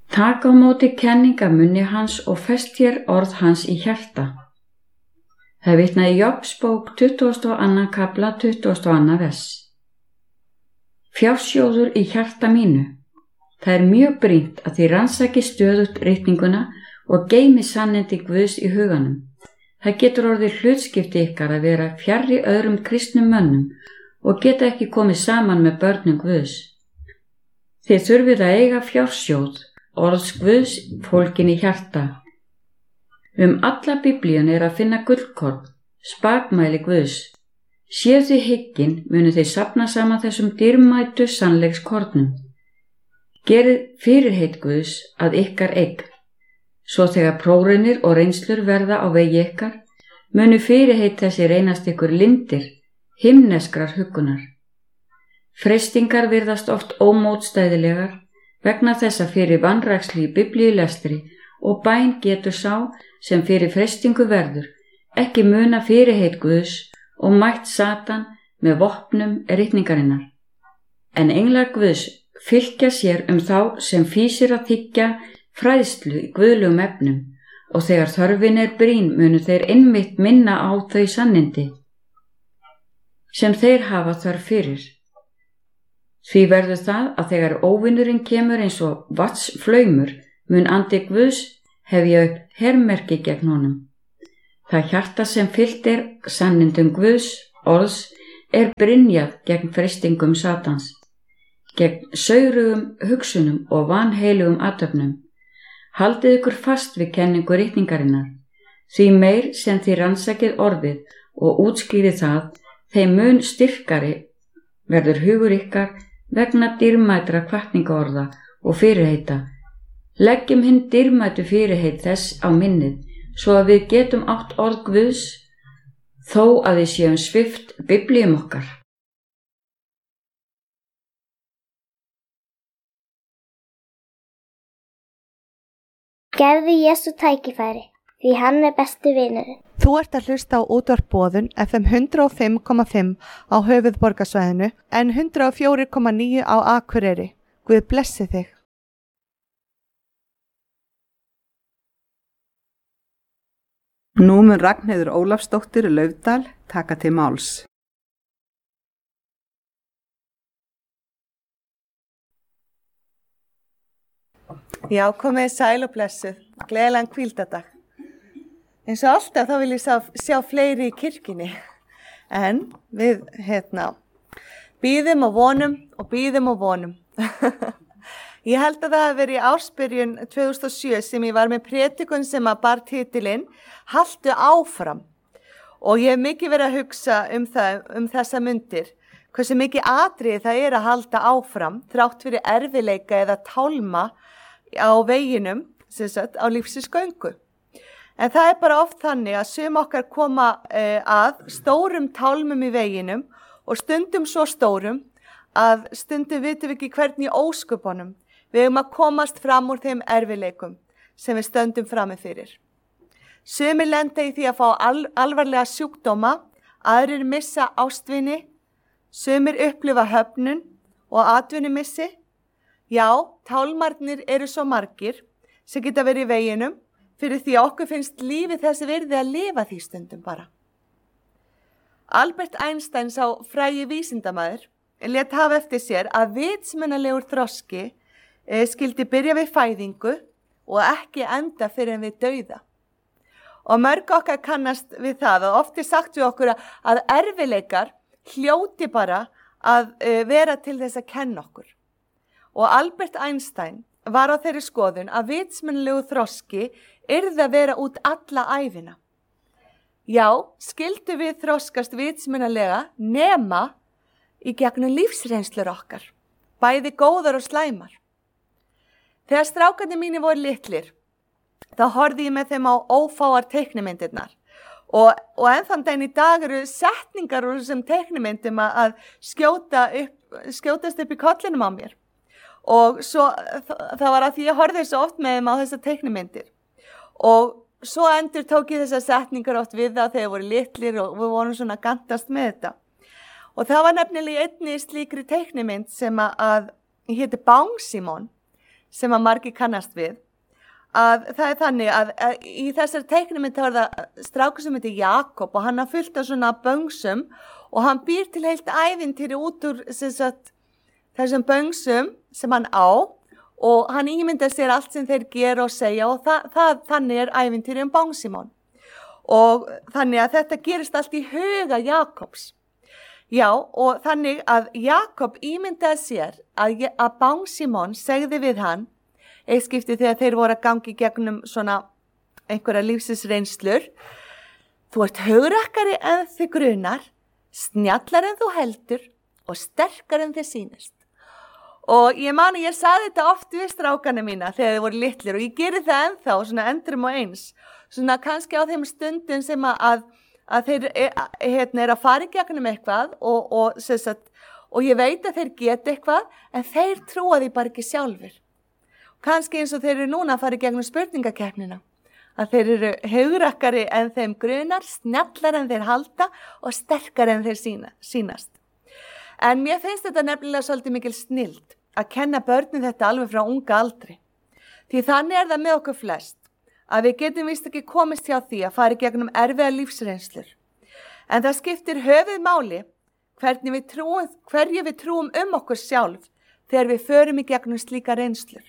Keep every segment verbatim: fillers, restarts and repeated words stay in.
Taka á móti kenninga munni hans og fest hér orð hans í hjarta. Það vitnaði Jobs bók tuttugasta og annan kafla tuttugasta og annan vers. Fjársjóður í hjarta mínu. Það er mjög brýnt að þið rannsaki stöðugt ritninguna og geymi sannindi Guðs í huganum. Það getur orðið hlutskipti ykkar að vera fjarri öðrum kristnum mönnum og geta ekki komið saman með börnum Guðs. Þið þurfið að eiga fjársjóð, orðs Guðs fólkin í hjarta. Um alla Biblíun er að finna gullkorn, spakmæli Guðs. Séu þið hyggin munu þið safna saman þessum dýrmætu sannleikskornum. Gerið fyrirheit Guðs að ykkar eign. Svo þegar prófraunir og reynslur verða á vegi ykkar, munu fyrirheit þessi reynast ykkur lindir, himneskrar huggunar. Freistingar virðast oft ómótstæðilegar vegna þess að fyrir vanrækslu í biblíulestri og bæn getur sá sem fyrir freistingu verður ekki muna fyrirheit Guðs og mætt Satan með vopnum ritningarinnar. En englar Guðs fylgja sér um þá sem fýsir að þiggja fræðslu í guðlegum efnum og þegar þörfin er brýn munu þeir einmitt minna á þau sannindi sem þeir hafa þörf fyrir. Því verður það að þegar óvinurinn kemur eins og vatnsflaumur mun andi Guðs hefja upp hermerki gegn honum. Það hjarta sem fyllt er sannindum Guðs orðs er brynjað gegn freistingum Satans, gegn saurugum hugsunum og vanheilugum athöfnum. Haldið ykkur fast við kenningu ritningarinnar, því meir sem þið rannsakið orðið og útskýrið það, þeim mun styrkari verður hugur ykkar vegna dýrmætra hvatningaorða og fyrirheita. Leggjum hinn dýrmætu fyrirheit þess á minnið, svo að við getum átt orð Guðs, þó að við séum svipt biblíum okkar. Gefðu Jesú tækifæri, því hann er besti vinurinn. Þú ert að hlusta á útvarp Boðun F M hundrað og fimm komma fimm á höfuðborgarsvæðinu en hundrað og fjögur komma níu á Akureyri. Guð blessi þig. Nú mun Ragnheiður Ólafsdóttir Laufdal taka til máls. Já, komið sæl og blessuð. Gleðilegan hvíldardag. Eins og alltaf þá vil ég sjá, sjá fleiri í kirkjunni. En við, hérna, bíðum og vonum og bíðum og vonum. Ég held að það hafi verið í ársbyrjun tvö þúsund og sjö sem ég var með prédikun sem að bar titilinn Haltu áfram. Og ég hef mikið verið að hugsa um það, um þessa mundir. Hversu mikið atriði það er að halda áfram, þrátt fyrir erfiðleika eða tálma á veginum, sem sagt, á lífsins göngu. En það er bara oft þannig að sum okkar koma eh, að stórum tálmum í veginum og stundum svo stórum að stundum vitum við ekki hvernig í ósköpunum við eigum að komast fram úr þeim erfiðleikum sem við stöndum frammi fyrir. Sumir lenda í því að fá al, alvarlega sjúkdóma, aðrir missa ástvini, sumir upplifa höfnun og atvinnumissi. Já, tálmarnir eru svo margir sem geta verið í veginum fyrir því að okkur finnst lífið þessi virði að lifa því stundum bara. Albert Einstein sá frægi vísindamaður lét hafa eftir sér að vitsmunalegur þroski e, skildi byrja við fæðingu og ekki enda fyrir en við dauða. Og mörg okkar kannast við það og oft er sagt við okkur að erfiðleikar hljóti bara að e, vera til þess að kenna okkur. Og Albert Einstein var á þeirri skoðun að vitsmunalegu þroski yrði að vera út alla ævina. Já, skildu við þroskast vitsmunalega nema í gegnum lífsreynslur okkar, bæði góðar og slæmar. Þegar strákarnir mínir voru litlir, þá horfði ég með þeim á ófáar teiknimyndirnar og, og enn þann daginn í dag eru setningar úr þessum teiknimyndum að skjóta upp, skjótast upp í kollinum á mér. Og svo, það var að því ég horfði svo oft með þeim á þessar teiknimyndir. Og svo endur tók ég þessar setningar oft við það þegar voru litlir og við vorum svona að gantast með þetta. Og það var nefnilega einni slíkri teiknimynd sem að, að héti Bang Simon, sem að margir kannast við, að það er þannig að, að í þessari teiknumynd þá er það strákur sem heitir Jakob og hann har fullt af svona böngsum og hann býr til heilt ævintýri út úr sem sagt, þessum böngsum sem hann á og hann ímyndar sér allt sem þeir gera og segja og það, það, þannig er ævintýri um Bangsimón. Og þannig að þetta gerist allt í huga Jakobs. Já, og þannig að Jakob ímyndaði sér að, að Bangsimón segði við hann, eitt skipti þegar þeir voru að gangi gegnum svona einhverja lífsins reynslur, þú ert hugrakkari en þig grunar, snjallar en þú heldur og sterkar en þið sýnist. Og ég mani, ég saði þetta oft við strákana mína þegar þið voru litlir og ég geri það ennþá, svona endurum og eins. Svona kannski á þeim stundum sem að, að þeir hérna, er að fara í gegnum eitthvað og, og, sagt, og ég veit að þeir geta eitthvað en þeir trúa því bara ekki sjálfur. Kannski eins og þeir eru núna að fara í gegnum spurningakeppnina. Að þeir eru hugrakkari en þeim grunar, snjallar en þeir halda og sterkar en þeir sína, sýnast. En mér finnst þetta nefnilega svolítið mikil snild að kenna börnin þetta alveg frá unga aldri. Því þannig er það með okkur flest að við getum vist ekki komist hjá því að fara í gegnum erfiða lífsreynslur. En það skiptir höfuð máli hvernig við trúum, hverju við trúum um okkur sjálf þegar við förum í gegnum slíka reynslur.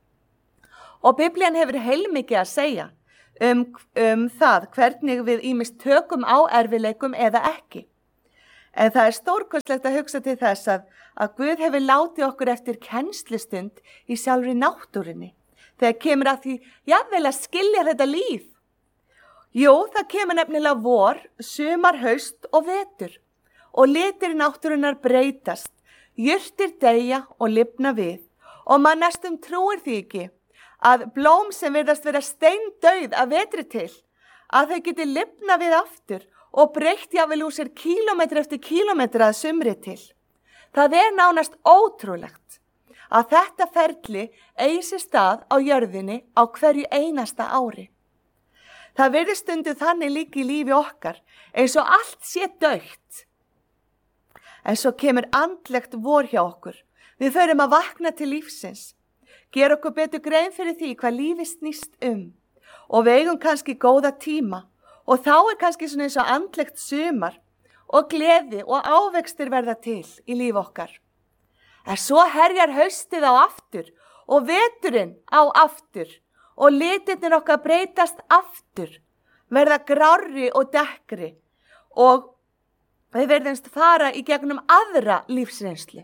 Og Biblían hefur heilmikið að segja um, um það hvernig við ýmist tökum á erfiðleikum eða ekki. En það er stórkostlegt að hugsa til þess að, að Guð hefur látið okkur eftir kennslustund í sjálfri náttúrunni. Þegar kemur að því, jafnvel að skilja þetta líf. Jú, það kemur nefnilega vor, sumar, haust og vetur. Og litir náttúrunnar breytast, jurtir deyja og lifna við. Og maður næstum trúir því ekki að blóm sem virðast vera steindauð að vetri til, að þau geti lifna við aftur og breytt jafnvel úr sér kílómetra eftir kílómetra að sumri til. Það er nánast ótrúlegt að þetta ferli eigi sér stað á jörðinni á hverju einasta ári. Það verður stundu þannig líka í lífi okkar eins og allt sé dautt. En svo kemur andlegt vor hjá okkur. Við förum að vakna til lífsins, gera okkur betur grein fyrir því hvað lífið snýst um og við eigum kannski góða tíma og þá er kannski svona eins og andlegt sumar og gleði og ávextir verða til í líf okkar. En svo herjar haustið á aftur og veturinn á aftur og litirnir okkar breytast aftur, verða grárri og dekkri og við verðumst fara í gegnum aðra lífsreynslu.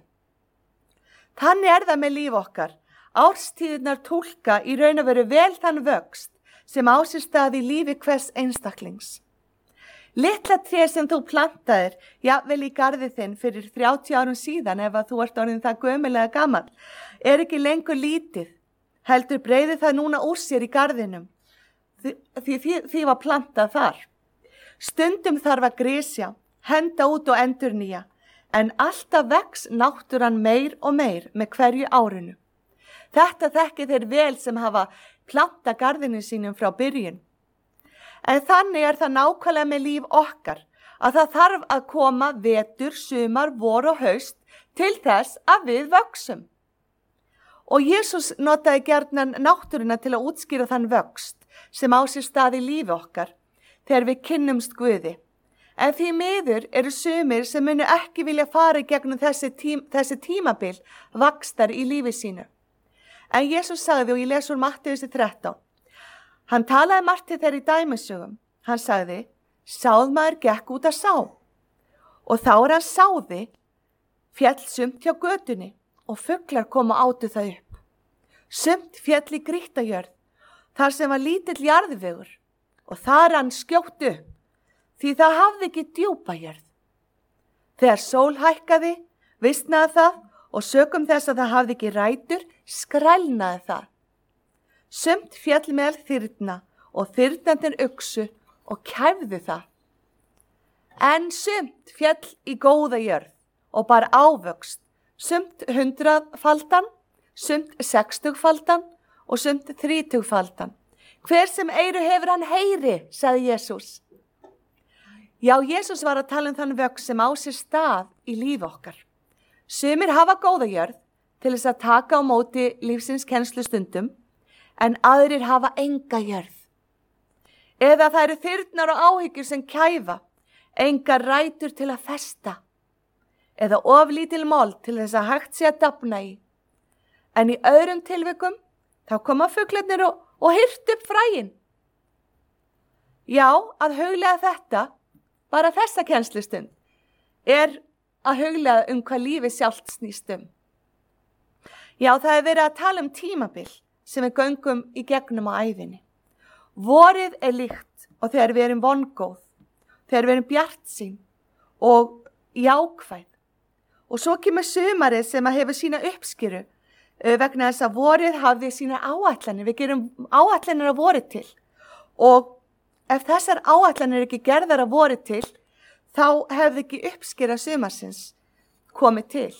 Þannig er það með líf okkar. Árstíðirnar túlka í raun og veru vel þann vöxt sem á sér stað í lífi hvers einstaklings. Litla tré sem þú plantaðir, jafnvel í garðið þinn fyrir þrjátíu árum síðan ef að þú ert orðin það gömulega gamall, er ekki lengur lítið, heldur breiðir það núna úr sér í garðinum, því, því, því, því var plantað þar. Stundum þarf að grisja, henda út og endurnýja, en alltaf vex náttúran meir og meir með hverju árinu. Þetta þekki þeir vel sem hafa plantað garðinu sínum frá byrjun. En þannig er það nákvæmlega með líf okkar, að það þarf að koma vetur, sumar, vor og haust til þess að við vöxum. Og Jesús notaði gjarnan náttúruna til að útskýra þann vöxt sem á sér stað í lífi okkar þegar við kynnumst Guði. En því miður eru sumir sem munu ekki vilja fara í gegnum þessi, tím, þessi tímabil vaxtar í lífi sínu. En Jesús sagði, og ég les úr Mattheus þrettán, hann talaði margt til þeirra í dæmisögum. Hann sagði, sáðmaður gekk út að sá. Og þá er hann sáði, féll sumt hjá götunni og fuglar kom og átu það upp. Sumt féll í grýttajörð, þar sem var lítill jarðvegur og þar hann skjótt upp, því það hafði ekki djúpa jörð. Þegar sól hækkaði, visnaði það og sökum þess að það hafði ekki rætur, skrælnaði það. Sumt féll meðal þyrna og þyrnarnir uxu og kæfðu það. En sumt féll í góða jörð og bar ávöxt, sumt hundraðfaldan, sumt sextugfaldan og sumt þrítugfaldan. Hver sem eyru hefur hann heyri, sagði Jesús. Já, Jesús var að tala um þann vöxt sem á sér stað í lífi okkar. Sumir hafa góða jörð, til þess að taka á móti lífsins kennslustundum, en aðrir hafa enga jörð. Eða það eru þyrnar og áhyggjur sem kæfa, enga rætur til að festa, eða oflítil mold til þess að hægt sé að dafna í. En í öðrum tilvikum, þá koma fuglarnir og, og hirt upp fræin. Já, að huglega þetta, bara þessa kennslustund, er að huglega um hvað lífið sjálft snýst um. Já, það er verið að tala um tímabil sem við göngum í gegnum á ævinni. Vorið er líkt og þegar við erum vongóð, þegar við erum bjartsýn og jákvæð. Og svo kemur sumarið sem að hefur sína uppskýru vegna þess að vorið hafði sína áætlanir. Við gerum áætlanir að vorið til. Og ef þessar áætlanir ekki gerðar að vorið til, þá hefði ekki uppskýra sumarsins komið til.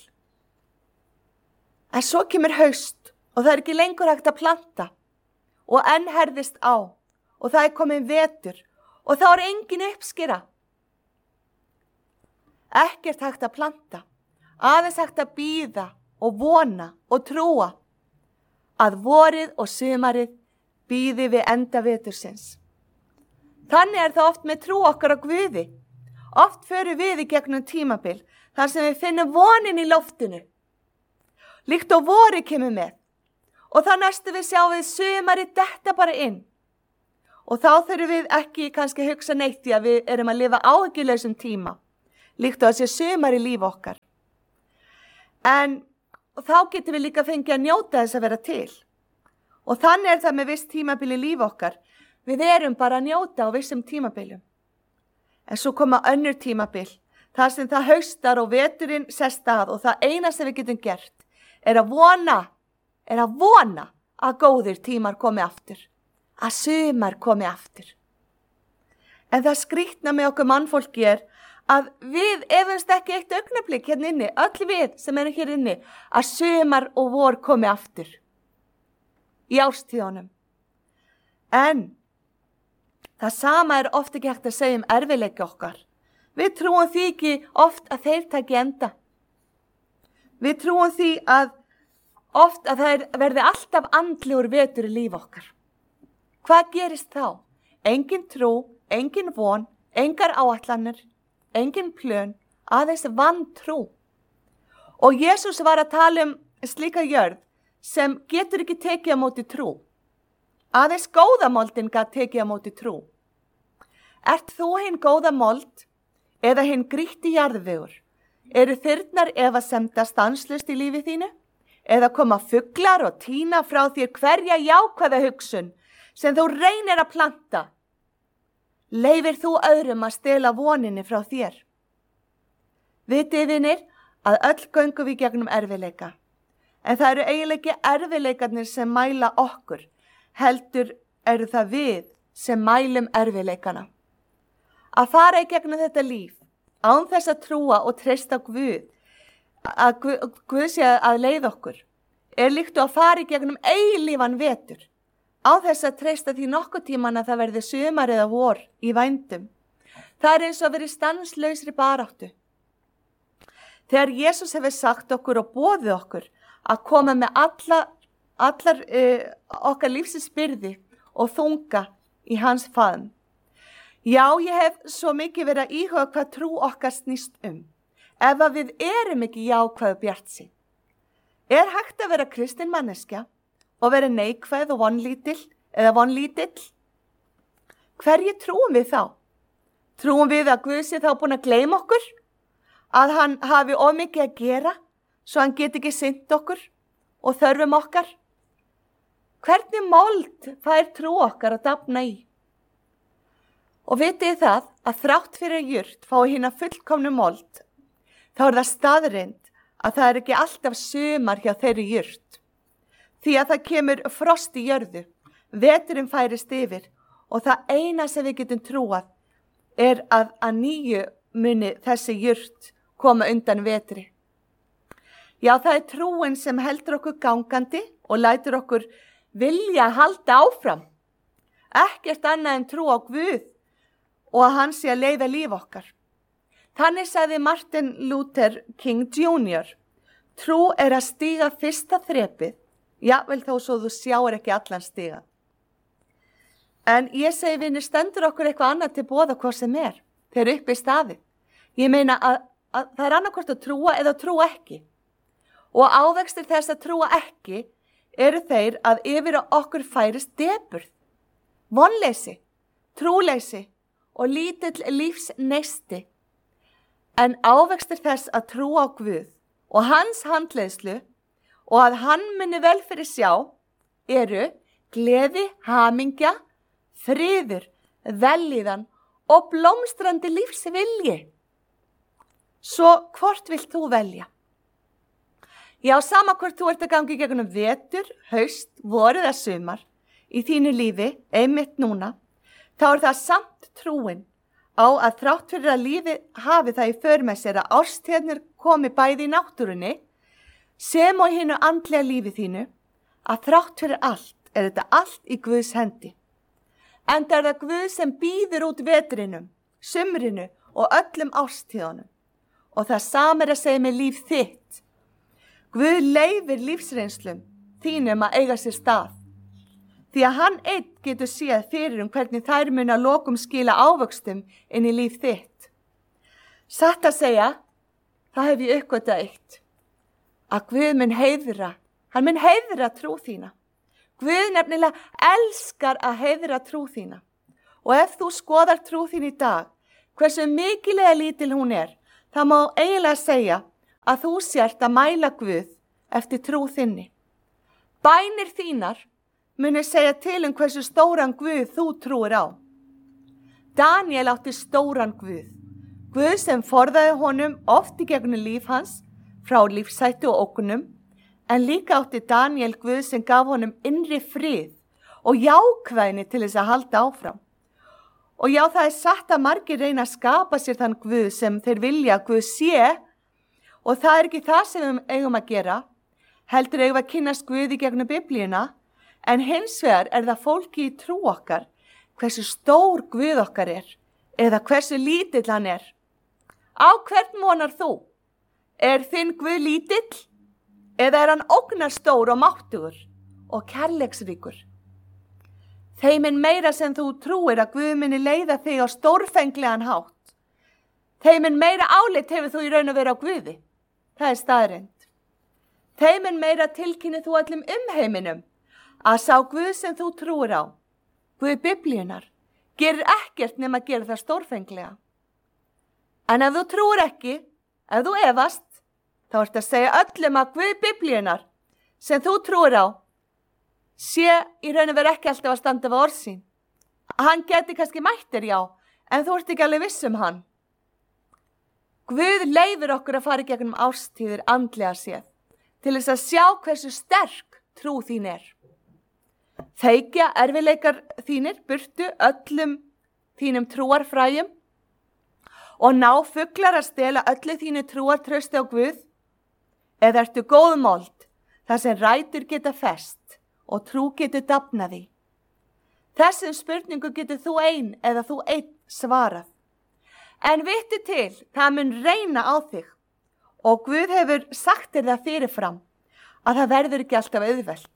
En svo kemur haust og það er ekki lengur hægt að planta og enn herðist á og það er komin vetur og þá er engin uppskýra. Ekkert hægt að planta, aðeins hægt að bíða og vona og trúa að vorið og sumarið bíði við enda vetursins. Þannig er það oft með trú okkar á Guði. Oft förum við í gegnum tímabil þar sem við finnum vonin í loftinu. Líkt og vorið kemur með. Og það næstu við sjáum við sumarið detta bara inn. Og þá þurfum við ekki kannski að hugsa neitt því að við erum að lifa áhyggjulausum tíma. Líkt og að sé sumar í líf okkar. En þá getum við líka fengið að njóta þess að vera til. Og þannig er það með viss tímabil í líf okkar. Við erum bara að njóta á vissum tímabilum. En svo koma önnur tímabil, þar sem það haustar og veturinn sest að og það eina sem við getum gert er að vona, er að vona að góðir tímar komi aftur, að sumar komi aftur. En það skrýtna með okkur mannfólki er að við efumst ekki eitt augnablik hérna inni, öll við sem erum hér inni, að sumar og vor komi aftur í árstíðunum. En það sama er oft ekki hægt að segja um erfiðleika okkar. Við trúum því ekki oft að þeir taki enda. Við trúum því að oft að það verði alltaf andlegur vetur í líf okkar. Hvað gerist þá? Engin trú, engin von, engar áætlanir, engin plön, aðeins vantrú. Og Jesús var að tala um slíka jörð sem getur ekki tekið á móti trú. Aðeins góða moldin gat tekið á móti trú. Ert þú hinn góða mold eða hinn grýtti jarðvegur? Eru þyrnar efasemda stanslaust í lífi þínu? Eða koma fuglar og tína frá þér hverja jákvæða hugsun sem þú reynir að planta? Leifir þú öðrum að stela voninni frá þér? Vitið vinir að öll göngum við gegnum erfiðleika. En það eru eiginlega ekki erfiðleikarnir sem mæla okkur. Heldur eru það við sem mælum erfiðleikana. Að fara í gegnum þetta líf, án þess að trúa og treysta á Guð, að Guð, Guð sé að leiða okkur, er líkt og að fara í gegnum eilífan vetur, án þess að treysta því nokkuð tíman að það verði sumar eða vor í vændum. Það er eins og að vera í stanslausri baráttu. Þegar Jesús hefur sagt okkur og boðið okkur að koma með alla allar uh, okkar lífsins byrði og þunga í hans faðm. Já, ég hef svo mikið verið að íhuga hvað trú okkar snýst um, ef að við erum ekki jákvæð og bjartsýn. Er hægt að vera kristin manneskja og vera neikvæð og vonlítill eða vonlítill? Hverju trúum við þá? Trúum við að Guð sé þá búin að gleyma okkur? Að hann hafi of mikið að gera svo hann get ekki sinnt okkur og þörfum okkar? Hvernig mold fær trú okkar að dafna í? Og vitið það að þrátt fyrir jurt fái hina fullkomnu mold, þá er það staðreynd að það er ekki alltaf sumar hjá þeirri jurt. Því að það kemur frost í jörðu, veturinn færist yfir og það eina sem við getum trúað er að að nýju muni þessi jurt koma undan vetri. Já, það er trúin sem heldur okkur gangandi og lætur okkur vilja að halda áfram. Ekkert annað en trú á Guð og að hann sé að leiða líf okkar. Þannig sagði Martin Luther King júnior Trú er að stíga fyrsta þrepið, jafnvel þó svo þú sjáir ekki allan stíga. En ég segi vinir, stendur okkur eitthvað annað til boða hvað sem er, þegar upp í staðið. Ég meina að, að það er annarkvort að trúa eða trúa ekki. Og ávextir þess að trúa ekki eru þeir að yfir okkur færist depurð, vonleysi, trúleysi og lítill lífsneisti. En ávextir þess að trúa á Guð og hans handleiðslu og að hann muni vel fyrir sjá eru gleði, hamingja, friður, vellíðan og blómstrandi lífsvilji. Svo hvort vilt þú velja? Já, sama hvort þú ert að gangi gegnum vetur, haust, vor eða sumar í þínu lífi, einmitt núna, þá er það samt trúin á að þrátt fyrir að lífi hafi það í för með sér að árstíðarnir komi bæði í náttúrunni, sem og hinu andlega lífi þínu, að þrátt fyrir allt er þetta allt í Guðs hendi. Enda er það Guð sem býður út vetrinum, sumrinu og öllum árstíðunum. Og það sama er að segja með líf þitt. Guð leyfir lífsreynslum þínum að eiga sér stað. Því að hann einn getur séð fyrir um hvernig þær mun að lokum skila ávöxtum inn í líf þitt. Satt að segja, það hef ég uppgötvað eitt. Að Guð mun heiðra, hann mun heiðra trú þína. Guð nefnilega elskar að heiðra trú þína. Og ef þú skoðar trú þín í dag, hversu mikilega lítil hún er, það má eiginlega segja að þú sért að mæla Guð eftir trú þinni. Bænir þínar muni segja til um hversu stóran Guð þú trúir á. Daniel átti stóran Guð, Guð sem forðaði honum oft í gegnum líf hans frá lífshættu og ógnum, en líka átti Daniel Guð sem gaf honum innri frið og jákvæðni til þess að halda áfram. Og já, það er satt að margir reyna að skapa sér þann Guð sem þeir vilja að Guð sé, og það er ekki það sem við eigum að gera, heldur eigum að kynnast Guð í gegnum Biblíuna, en hins vegar er það fólki í trú okkar, hversu stór Guð okkar er, eða hversu lítill hann er. Á hvern vonar þú? Er þinn Guð lítill, eða er hann ógnarstór og máttugur og kærleiksríkur? Þeim meira sem þú trúir að Guð muni leiða þig á stórfenglegan hátt. Þeim meira álit hefur þú í raun að vera á Guði. Það er staðreynd. Þeim meira tilkynni þú öllum umheiminum að sá Guð sem þú trúir á, Guð Biblíunar, gerir ekkert nema að gera það stórfenglega. En ef þú trúir ekki, ef þú efast, þá ert að segja öllum að Guð Biblíunar sem þú trúir á sé í raun og veru ekki alltaf að standa við orð sín. Hann geti kannski mættir, já, en þú ert ekki alveg viss um hann. Guð leyfir okkur að fara í gegnum árstíðir andlega séð, til þess að sjá hversu sterk trú þín er. Þeikja erfiðleikar þínir burtu öllum þínum trúarfræjum og ná fuglar að stela öllu þínu trúartrausti á Guð, eða ertu góðmold þar sem rætur geta fest og trú getur dafnaði. Þessum spurningu getur þú ein eða þú einn svarað. En vittu til, það mun reyna á þig og Guð hefur sagt þér það fyrirfram að það verður ekki alltaf auðvelt.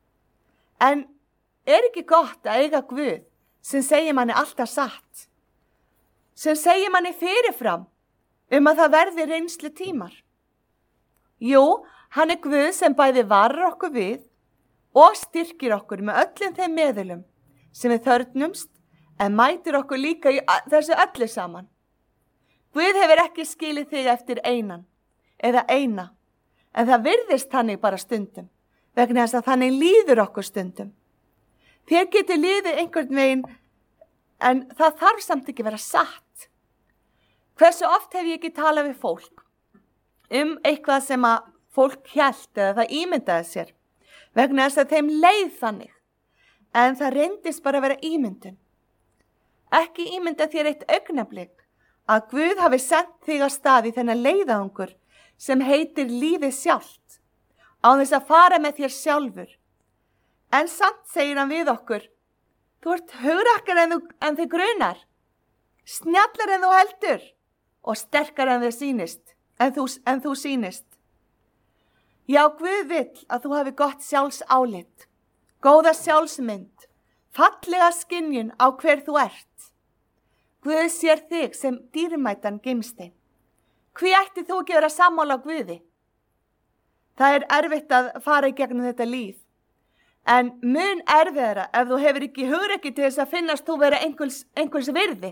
En er ekki gott að eiga Guð sem segir manni alltaf satt, sem segir manni fyrirfram um að það verði reynslu tímar? Jú, hann er Guð sem bæði varar okkur við og styrkir okkur með öllum þeim meðulum sem við þörfnumst, en mætir okkur líka í þessu öllu saman. Guð hefur ekki skilið þig eftir einan eða eina, en það virðist þannig bara stundum, vegna þess að þannig líður okkur stundum. Þér getur líðið einhvern veginn, en það þarf samt ekki vera satt. Hversu oft hef ég ekki talað við fólk um eitthvað sem að fólk hélt eða það ímyndaði sér, vegna þess að þeim leið þannig, en það reyndist bara að vera ímyndun. Ekki ímynda þér eitt augnablik að Guð hafi sendt þig á stað í þennan leiðangur sem heitir lífið sjálft, á þess að fara með þér sjálfur. En samt segir hann við okkur, þú ert hugrakkar en, en þig grunar, snjallar en þú heldur og sterkar en þig sýnist, en þú, en þú sýnist. Já, Guð vill að þú hafi gott sjálfsálit, góða sjálfsmynd, fallega skynjun á hver þú ert. Guð sér þig sem dýrmætan gimstein. Hví ætti þú ekki vera sammála á Guði? Það er erfitt að fara í gegnum þetta líf, en mun erfiðara ef þú hefur ekki hugrekki til þess að finnast þú vera einhvers, einhvers virði.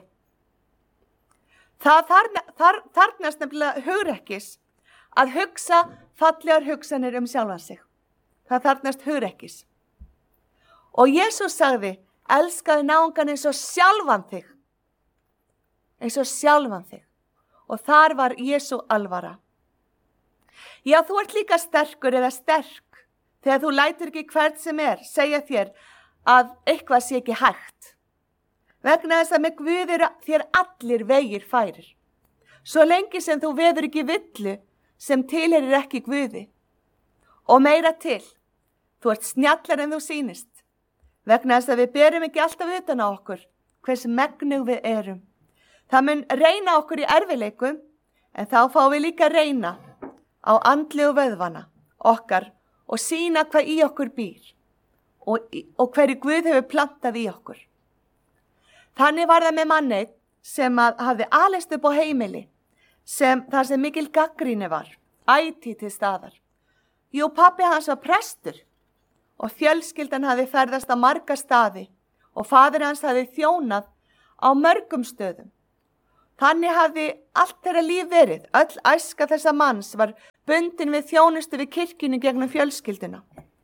Það þarfnast nefnilega hugrekkis að hugsa fallegar hugsanir um sjálfan sig. Það þarfnast hugrekkis. Og Jesús sagði, elskaðu náungan eins og sjálfan þig. Eins og sjálfan þig. Og þar var Jesú alvara. Já, þú ert líka sterkur eða sterk þegar þú lætur ekki hvert sem er segja þér að eitthvað sé ekki hægt. Vegna þess að með Guð eru þér allir vegir færir. Svo lengi sem þú veður ekki villu sem tilheyrir ekki Guði. Og meira til, þú ert snjallar en þú sýnist. Vegna þess að við berum ekki alltaf utan á okkur hvers megnug við erum. Það mun reyna okkur í erfileikum, en þá fáum við líka reyna á andlegu vöðvana okkar og sýna hvað í okkur býr og, og hverju Guð hefur plantað í okkur. Þannig var það með manni sem að hafði alist upp á heimili, sem þar sem mikil gagnrýni var, ætíð til staðar. Jú, pabbi hans var prestur og fjölskyldan hafði ferðast á marga staði og faðir hans hafði þjónað á mörgum stöðum. Þannig hafði allt þeirra líf verið, öll æska þessa manns var bundin við þjónustu við kirkjunni gegnum fjölskylduna.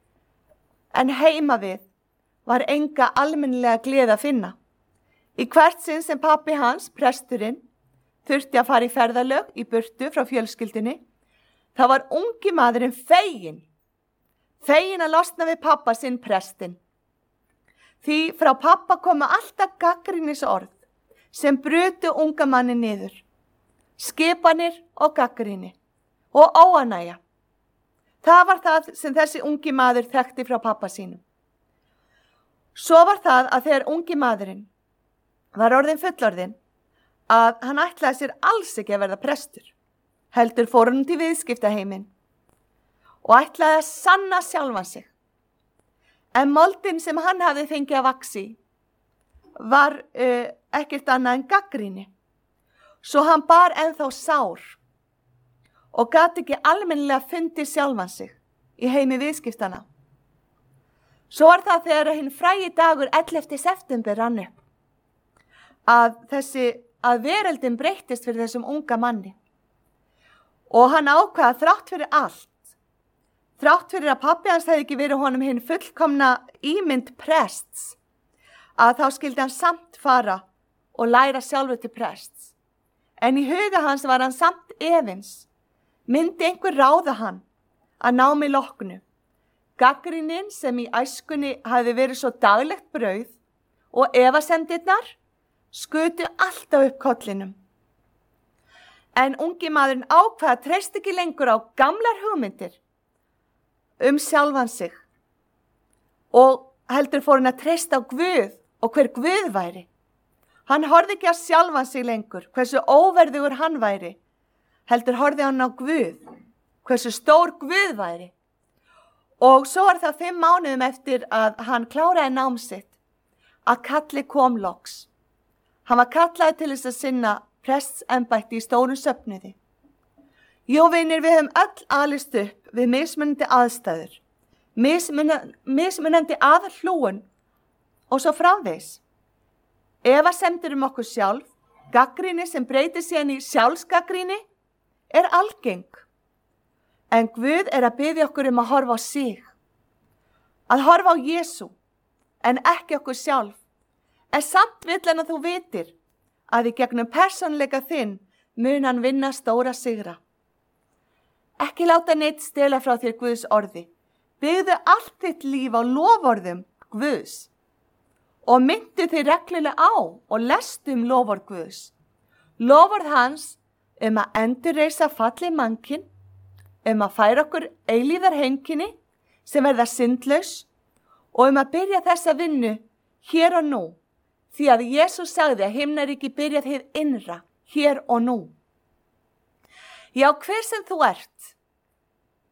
En heima við var enga almennilega gleði að finna. Í hvert sinn sem pabbi hans, presturinn, þurfti að fara í ferðalög í burtu frá fjölskyldunni, þá var ungi maðurinn fegin, fegin að losna við pappa sinn prestinn. Því frá pappa koma alltaf gagnrýnis orð sem brutu unga manni niður, skipanir og gagnrýni og óánægja. Það var það sem þessi ungi maður þekkti frá pappa sínum. Svo var það að þegar ungi maðurinn var orðin fullorðinn að hann ætlaði sér alls ekki að verða prestur, heldur fór hann til viðskiptaheiminn og ætlaði að sanna sjálfan sig. En moldin sem hann hafði fengið að vaxi var uh, ekkert annað en gagnrýni. Svo hann bar ennþá sár og gat ekki almennilega fundið sjálfan sig í heimi viðskiptana. Svo var það þegar hinn frægi dagur ellefta september rann upp að þessi að veröldin breyttist fyrir þessum unga manni. Og hann ákvaða þrátt fyrir allt, þrátt fyrir að pabbi hans hefði ekki verið honum hinn fullkomna ímynd prests, að þá skildi hann samt fara og læra sjálfur til prests. En í huga hans var hann samt efins. Myndi einhver ráða hann að námi loknu. Gagnrýnin sem í æskunni hafði verið svo daglegt brauð og efasemdirnar skutu alltaf upp kollinum. En ungi maðurinn ákvað treysti ekki lengur á gamlar hugmyndir um sjálfan sig og heldur fór hann að treysta á Guð og hver Guð væri. Hann horfði ekki á sjálfan sig lengur, hversu óverðugur hann væri, heldur horfði hann á Guð, hversu stór Guð væri. Og svo var það fimm mánuðum eftir að hann kláraði nám sitt að kalli kom loks. Hann var kallaði til þess að sinna prestsembætti í stórum söfnuði. Jú, vinir, við höfum öll alist upp við mismunandi aðstæður, mismunandi, mismunandi aðhlúun og svo framvegis. Efasemdir um okkur sjálf, gagnrýni sem breytir síðan í sjálfsgagnrýni, er algeng. En Guð er að biðja okkur um að horfa á sig, að horfa á Jesú, en ekki okkur sjálf. En samt vill hann að þú vitir að í gegnum persónleika þinn mun hann vinna stóra sigra. Ekki láta neitt stela frá þér Guðs orði. Byggðu allt þitt líf á loforðum Guðs og myndu þig reglulega á og lestu um loforð Guðs. Loforð hans um að endurreisa fallið mannkinn, um að færa okkur eilíðar heimkynni sem verða syndlaus og um að byrja þessa vinnu hér og nú. Því að Jesús sagði að himnaríki byrjað hið innra, hér og nú. Já, hver sem þú ert,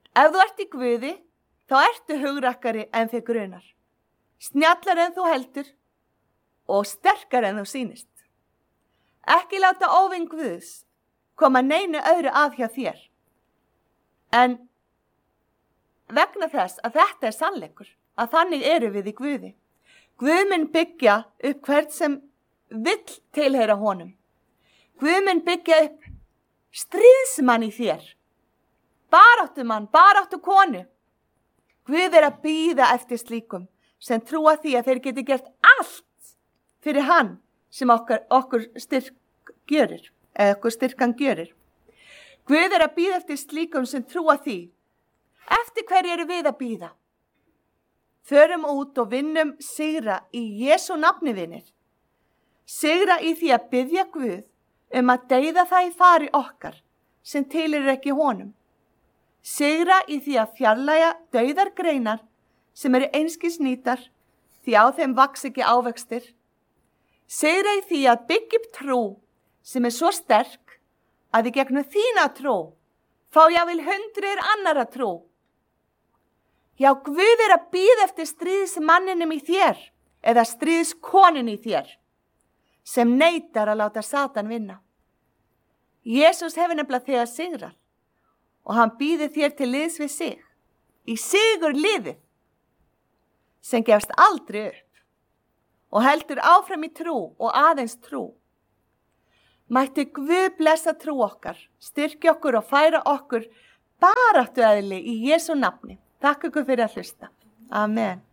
Ef þú ert í Guði, þá ertu hugrakkari en þig grunar, snjallar en þú heldur og sterkar en þú sýnist. Ekki láta óvin Guðs koma neinu öðru að hjá þér, en vegna þess að þetta er sannleikur, að þannig eru við í Guði. Guð mun byggja upp hvert sem vill tilheyra honum. Guð mun byggja upp stríðsmann í þér, baráttumann, baráttu konu. Guð er að bíða eftir slíkum sem trúa því að þeir geti gert allt fyrir hann sem okkur, okkur styrk gjörir, eða okkur styrkan gjörir. Guð er að bíða eftir slíkum sem trúa því. Eftir hverju eru við að bíða? Förum út og vinnum sigra í Jesú nafni, vinir. Sigra í því að biðja Guð um að deyða það í fari okkar sem tilheyrir ekki honum. Sigra í því að fjarlægja dauðar greinar sem eru einskis nýtar því á þeim vaks ekki ávextir. Sigra í því að byggja upp trú sem er svo sterk að í gegnum þína trú fá jáfnvel hundruðir annara trú. Já, Guð er að bíða eftir stríðsmanninum í þér eða stríðskonin í þér sem neitar að láta Satan vinna. Jesús hefur nefnilega þegar sigrað og hann býður þér til liðs við sig, í sigur liðið sem gefst aldrei upp og heldur áfram í trú og aðeins trú. Mætti Guð blessa trú okkar, styrkja okkur og færa okkur baráttueðli í Jesú nafni. Takk ykkur fyrir að hlusta. Amen.